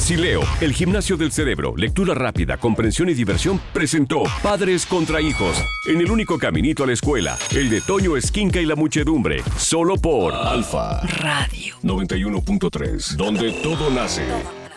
Basileo, el gimnasio del cerebro, lectura rápida, comprensión y diversión, presentó Padres contra Hijos, en el único caminito a la escuela, el de Toño Esquinca y la muchedumbre, solo por Alfa Radio 91.3, donde todo nace.